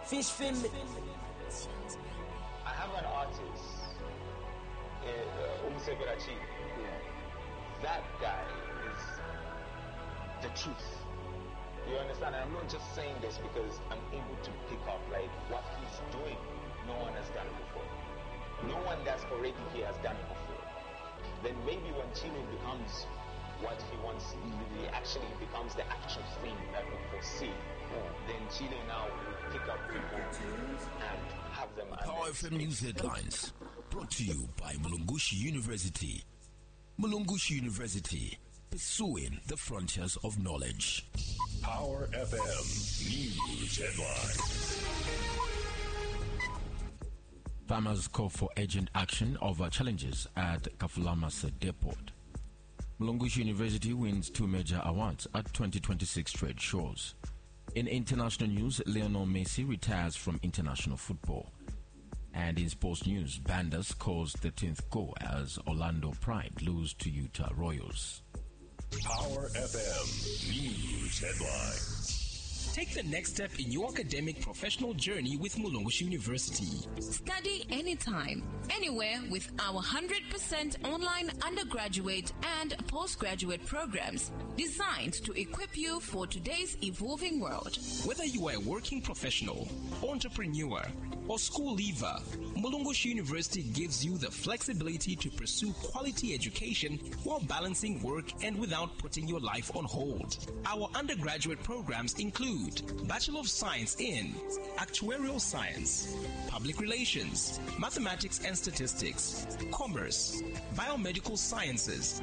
Fish filming. I have an artist, Umseberachi. Yeah. That guy is the truth. You understand? And I'm not just saying this because I'm able to pick up like what he's doing. No one has done it before. No one that's already here has done it before. Then maybe when Chile becomes what he wants, he actually becomes the actual thing that we foresee. Then Chile now will pick up people and have them. Power FM News Headlines, brought to you by Mulungushi University. Mulungushi University, pursuing the frontiers of knowledge. Power FM News Headlines. Farmers call for urgent action over challenges at Kafulamas Depot. Mulungushi University wins 2 major awards at 2026 trade shows. In international news, Lionel Messi retires from international football. And in sports news, Banda scores the 13th goal as Orlando Pride lose to Utah Royals. Power FM News Headlines. Take the next step in your academic professional journey with Mulungushi University. Study anytime, anywhere with our 100% online undergraduate and postgraduate programs designed to equip you for today's evolving world. Whether you are a working professional, entrepreneur, or school leaver, Mulungushi University gives you the flexibility to pursue quality education while balancing work and without putting your life on hold. Our undergraduate programs include Bachelor of Science in Actuarial Science, Public Relations, Mathematics and Statistics, Commerce, Biomedical Sciences,